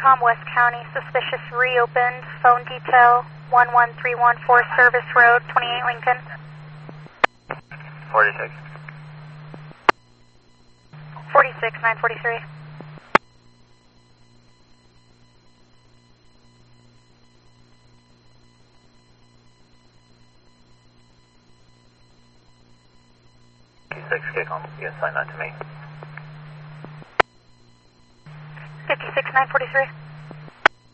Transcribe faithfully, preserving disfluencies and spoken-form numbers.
Intercom, West County, suspicious reopened, phone detail, one one three one four Service Road, twenty-eight Lincoln. forty-six. forty-six, nine forty-three. fifty-six, K COM, you assign that to me. fifty-six, nine forty-three.